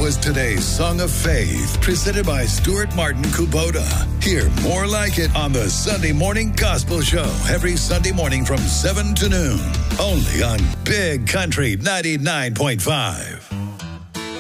was today's Song of Faith, presented by Stuart Martin Kubota. Hear more like it on the Sunday Morning Gospel Show every Sunday morning from 7 to noon. Only on Big Country 99.5.